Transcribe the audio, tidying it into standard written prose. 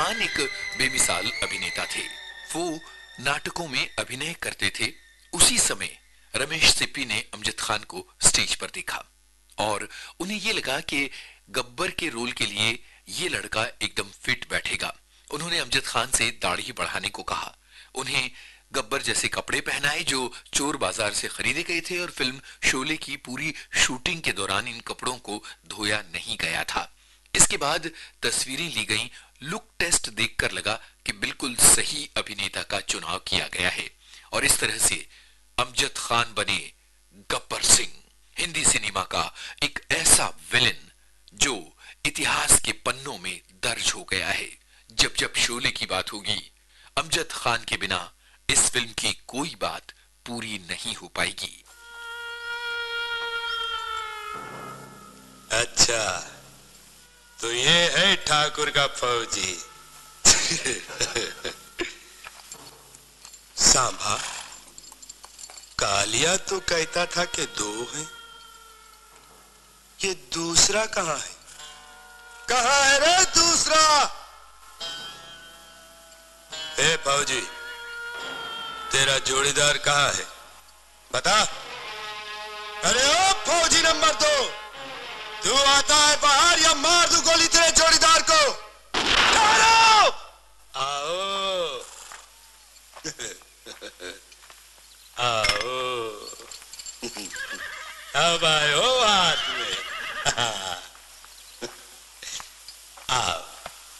खान एक बेमिसाल अभिनेता थे। वो नाटकों में अभिनय करते थे। उसी समय रमेश सिप्पी ने अमजद खान को स्टेज पर देखा और उन्हें ये लगा कि गब्बर के रोल के लिए ये लड़का एकदम फिट बैठेगा। उन्होंने अमजद खान से दाढ़ी बढ़ाने को कहा, उन्हें गब्बर जैसे कपड़े पहनाए जो चोर बाजार से खरीदे गए थे और फिल्म शोले की पूरी शूटिंग के दौरान इन कपड़ों को धोया नहीं गया था। इसके बाद तस्वीरें ली गईं। लुक टेस्ट देखकर लगा कि बिल्कुल सही अभिनेता का चुनाव किया गया है और इस तरह से अमजद खान बने गब्बर सिंह, हिंदी सिनेमा का एक ऐसा विलेन जो इतिहास के पन्नों में दर्ज हो गया है। जब जब शोले की बात होगी, अमजद खान के बिना इस फिल्म की कोई बात पूरी नहीं हो पाएगी। अच्छा, तो ये है ठाकुर का फौजी। सांभा, कालिया तो कहता था कि 2 हैं। ये दूसरा कहां है? कहां है रे दूसरा? ए फौजी, तेरा जोड़ीदार कहां है? बता। अरे ओ फौजी नंबर 2, तू आता है बाहर या मार दूं गोली तेरे जोड़ीदार को? आओ आओ, अब आए हो हाथ